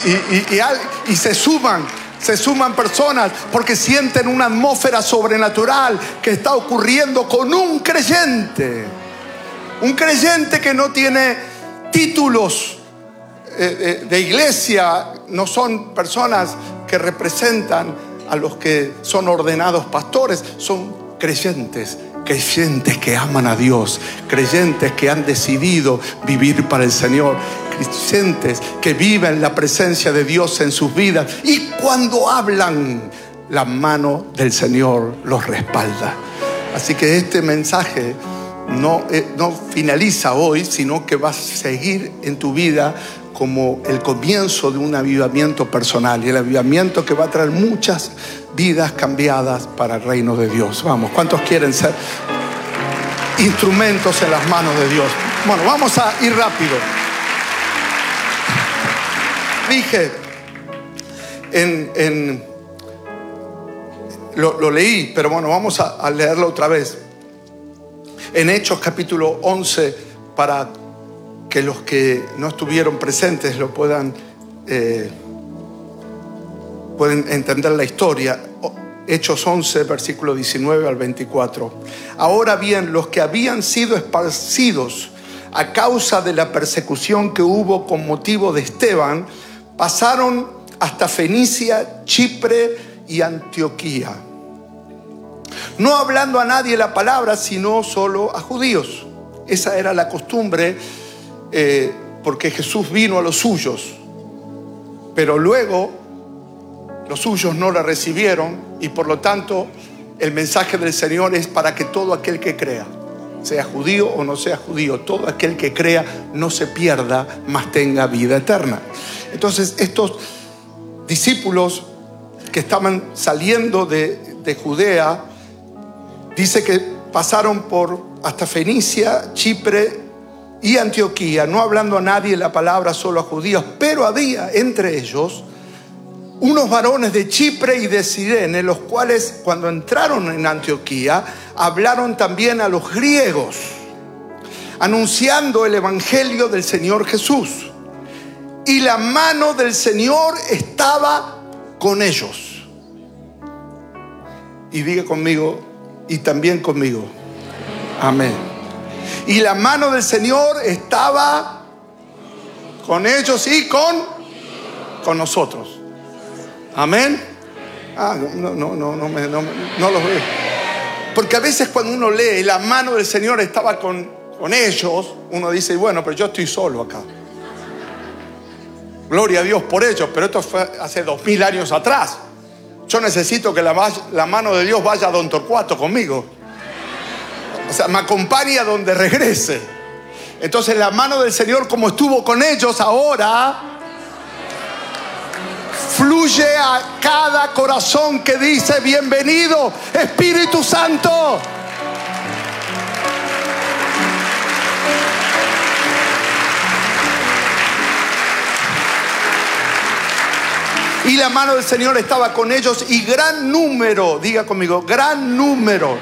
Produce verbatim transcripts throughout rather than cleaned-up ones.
y, y, y, al, y se suman. Se suman personas porque sienten una atmósfera sobrenatural que está ocurriendo con un creyente. Un creyente que no tiene títulos eh, de iglesia, no son personas que representan a los que son ordenados pastores, son creyentes. Creyentes que aman a Dios, creyentes que han decidido vivir para el Señor, creyentes que viven la presencia de Dios en sus vidas, y cuando hablan, la mano del Señor los respalda. Así que este mensaje no, eh, no finaliza hoy, sino que va a seguir en tu vida como el comienzo de un avivamiento personal, y el avivamiento que va a traer muchas vidas cambiadas para el reino de Dios. Vamos, ¿cuántos quieren ser instrumentos en las manos de Dios? Bueno, vamos a ir rápido. Dije, en, en lo, lo leí, pero bueno, vamos a, a leerlo otra vez. En Hechos capítulo once, para que los que no estuvieron presentes lo puedan eh, pueden entender la historia. Hechos once, versículo diecinueve al veinticuatro. Ahora bien, los que habían sido esparcidos a causa de la persecución que hubo con motivo de Esteban, pasaron hasta Fenicia, Chipre y Antioquía, no hablando a nadie la palabra, sino solo a judíos. Esa era la costumbre, eh, porque Jesús vino a los suyos, pero luego los suyos no la recibieron, y por lo tanto el mensaje del Señor es para que todo aquel que crea, sea judío o no sea judío, todo aquel que crea no se pierda, mas tenga vida eterna. Entonces estos discípulos que estaban saliendo de, de Judea, dice que pasaron por hasta Fenicia, Chipre y Antioquía, no hablando a nadie la palabra, solo a judíos. Pero había entre ellos unos varones de Chipre y de Cirene, los cuales cuando entraron en Antioquía hablaron también a los griegos, anunciando el evangelio del Señor Jesús. Y la mano del Señor estaba con ellos. Y diga conmigo, y también conmigo. Amén. Y la mano del Señor estaba con ellos y con, con nosotros. Amén. Ah, no, no, no, no, me, no, no los veo. Porque a veces cuando uno lee la mano del Señor estaba con, con ellos, uno dice, bueno, pero yo estoy solo acá. Gloria a Dios por ellos, pero esto fue hace dos mil años atrás. Yo necesito que la, la mano de Dios vaya a Don Torcuato conmigo. O sea, me acompañe a donde regrese. Entonces la mano del Señor, como estuvo con ellos, ahora fluye a cada corazón que dice, bienvenido Espíritu Santo. Y la mano del Señor estaba con ellos, y gran número, diga conmigo, gran número,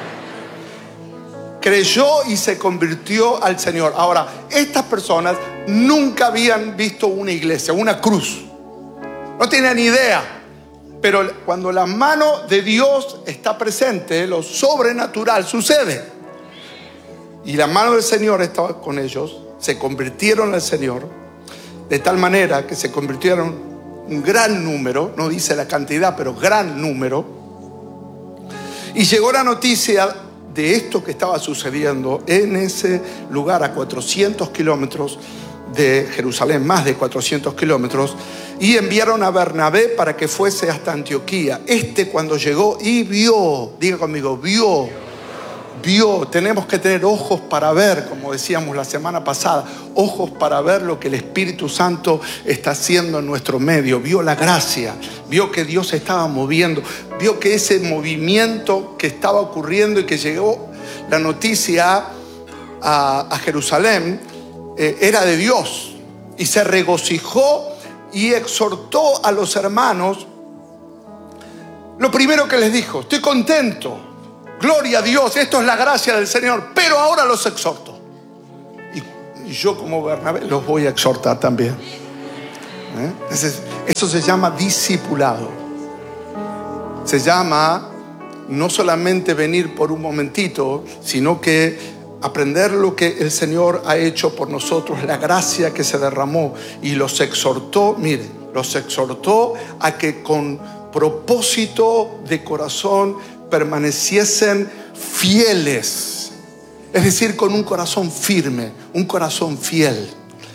creyó y se convirtió al Señor. Ahora, estas personas nunca habían visto una iglesia, una cruz. No tenían idea. Pero cuando la mano de Dios está presente, lo sobrenatural sucede. Y la mano del Señor estaba con ellos, se convirtieron al Señor, de tal manera que se convirtieron un gran número, no dice la cantidad, pero gran número. Y llegó la noticia de esto que estaba sucediendo en ese lugar a cuatrocientos kilómetros de Jerusalén, más de cuatrocientos kilómetros, y enviaron a Bernabé para que fuese hasta Antioquía. Este cuando llegó y vio, diga conmigo, vio, vio, tenemos que tener ojos para ver, como decíamos la semana pasada, ojos para ver lo que el Espíritu Santo está haciendo en nuestro medio. Vio la gracia, vio que Dios se estaba moviendo, vio que ese movimiento que estaba ocurriendo y que llegó la noticia a, a Jerusalén eh, era de Dios, y se regocijó y exhortó a los hermanos. Lo primero que les dijo, estoy contento, gloria a Dios, esto es la gracia del Señor, pero ahora los exhorto. Y, y yo como Bernabé los voy a exhortar también. ¿Eh? Entonces, Eso se llama discipulado. Se llama no solamente venir por un momentito, sino que aprender lo que el Señor ha hecho por nosotros, la gracia que se derramó, y los exhortó, mire, los exhortó a que con propósito de corazón permaneciesen fieles, es decir, con un corazón firme, un corazón fiel.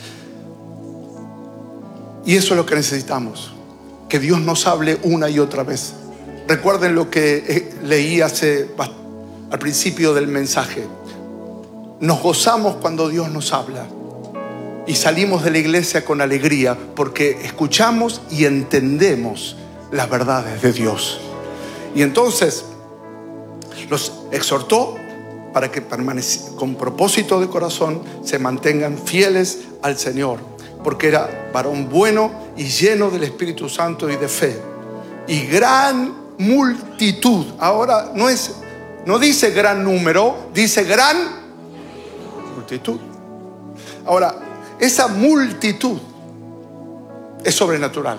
Y eso es lo que necesitamos, que Dios nos hable una y otra vez. Recuerden lo que leí hace, al principio del mensaje. Nos gozamos cuando Dios nos habla y salimos de la iglesia con alegría porque escuchamos y entendemos las verdades de Dios. Y entonces los exhortó para que con propósito de corazón se mantengan fieles al Señor, porque era varón bueno y lleno del Espíritu Santo y de fe, y gran multitud. Ahora no es, no dice gran número, dice gran multitud. Ahora, esa multitud es sobrenatural.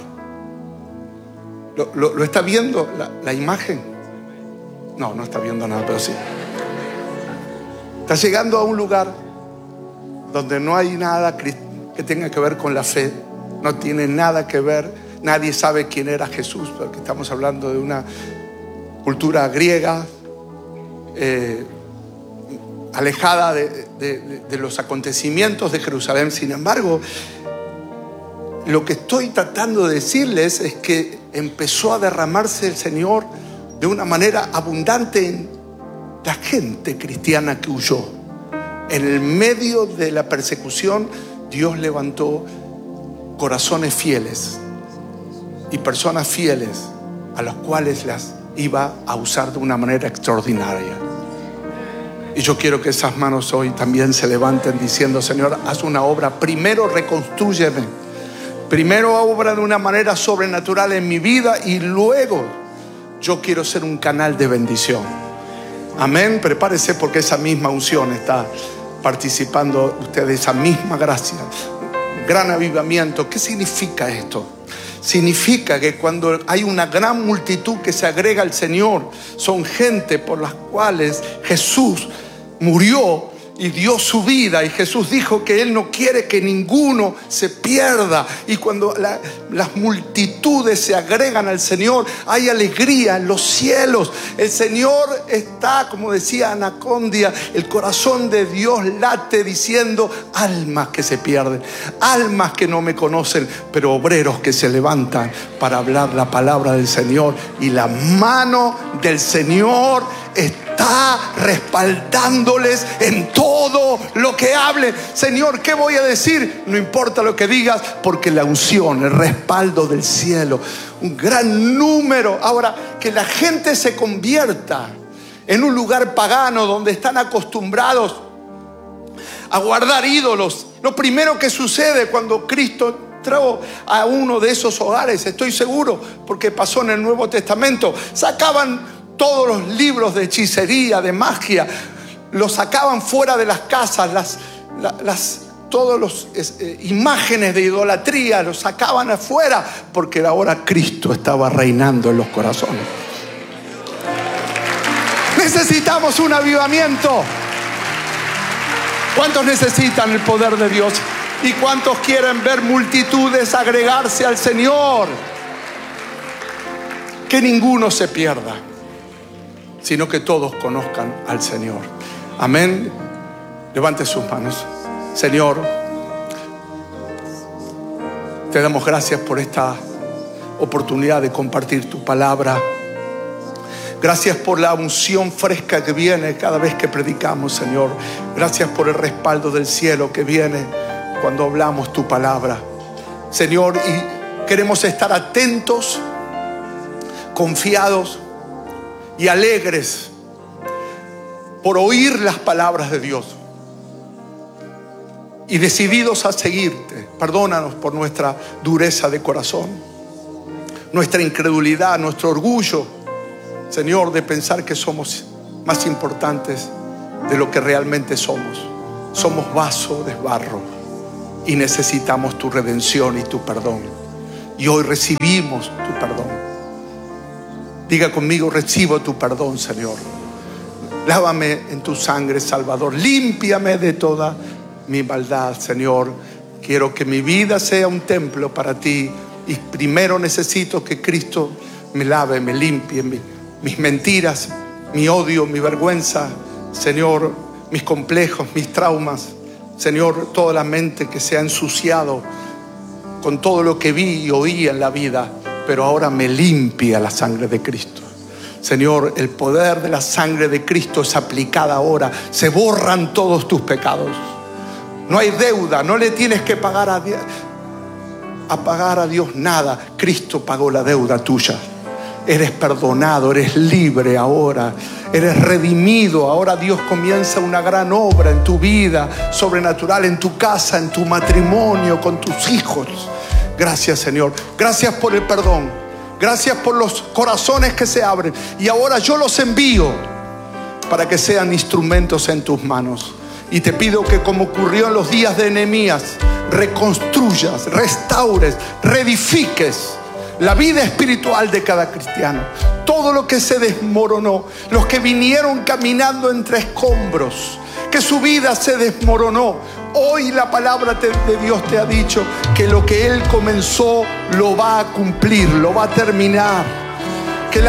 ¿Lo, lo, lo está viendo la, la imagen? No, no está viendo nada, pero sí. Está llegando a un lugar donde no hay nada que tenga que ver con la fe. No tiene nada que ver. Nadie sabe quién era Jesús, porque estamos hablando de una cultura griega, eh, alejada de, de, de los acontecimientos de Jerusalén. Sin embargo, lo que estoy tratando de decirles es que empezó a derramarse el Señor de una manera abundante en la gente cristiana que huyó. En el medio de la persecución, Dios levantó corazones fieles y personas fieles a los cuales las iba a usar de una manera extraordinaria. Y yo quiero que esas manos hoy también se levanten diciendo: Señor, haz una obra. Primero reconstrúyeme. Primero obra de una manera sobrenatural en mi vida, y luego yo quiero ser un canal de bendición. Amén. Prepárese, porque esa misma unción está participando usted de esa misma gracia. Gran avivamiento. ¿Qué significa esto? Significa que cuando hay una gran multitud que se agrega al Señor, son gente por las cuales Jesús murió y dio su vida, y Jesús dijo que Él no quiere que ninguno se pierda. Y cuando la, las multitudes se agregan al Señor, hay alegría en los cielos. El Señor está, como decía Anacondia, el corazón de Dios late diciendo: almas que se pierden, almas que no me conocen, pero obreros que se levantan para hablar la palabra del Señor. Y la mano del Señor está respaldándoles en todo lo que hable. Señor, ¿qué voy a decir? No importa lo que digas, porque la unción, el respaldo del cielo, un gran número. Ahora, que la gente se convierta en un lugar pagano donde están acostumbrados a guardar ídolos. Lo primero que sucede cuando Cristo entró a uno de esos hogares, estoy seguro, porque pasó en el Nuevo Testamento, sacaban todos los libros de hechicería, de magia, los sacaban fuera de las casas, las, las, las todas las eh, imágenes de idolatría los sacaban afuera, porque ahora Cristo estaba reinando en los corazones. Necesitamos un avivamiento. ¿Cuántos necesitan el poder de Dios? ¿Y cuántos quieren ver multitudes agregarse al Señor? Que ninguno se pierda, sino que todos conozcan al Señor. Amén. Levante sus manos. Señor, te damos gracias por esta oportunidad de compartir tu palabra. Gracias por la unción fresca que viene cada vez que predicamos, Señor. Gracias por el respaldo del cielo que viene cuando hablamos tu palabra, Señor. Y queremos estar atentos, confiados y alegres por oír las palabras de Dios, y decididos a seguirte. Perdónanos por nuestra dureza de corazón, nuestra incredulidad, nuestro orgullo, Señor, de pensar que somos más importantes de lo que realmente somos. Somos vaso de barro y necesitamos tu redención y tu perdón. Y hoy recibimos tu perdón. Diga conmigo: recibo tu perdón, Señor. Lávame en tu sangre, Salvador. Límpiame de toda mi maldad, Señor. Quiero que mi vida sea un templo para ti. Y primero necesito que Cristo me lave, me limpie mi, mis mentiras, mi odio, mi vergüenza, Señor, mis complejos, mis traumas. Señor, toda la mente que se ha ensuciado con todo lo que vi y oí en la vida, pero ahora me limpia la sangre de Cristo. Señor, el poder de la sangre de Cristo es aplicada ahora. Se borran todos tus pecados. No hay deuda, no le tienes que pagar a Dios, a pagar a Dios nada. Cristo pagó la deuda tuya. Eres perdonado, eres libre ahora, eres redimido. Ahora Dios comienza una gran obra en tu vida sobrenatural, en tu casa, en tu matrimonio, con tus hijos. Gracias, Señor. Gracias por el perdón. Gracias por los corazones que se abren. Y ahora yo los envío para que sean instrumentos en tus manos. Y te pido que, como ocurrió en los días de Nehemías, reconstruyas, restaures, reedifiques la vida espiritual de cada cristiano. Todo lo que se desmoronó, los que vinieron caminando entre escombros, que su vida se desmoronó. Hoy la palabra de Dios te ha dicho que lo que Él comenzó lo va a cumplir, lo va a terminar.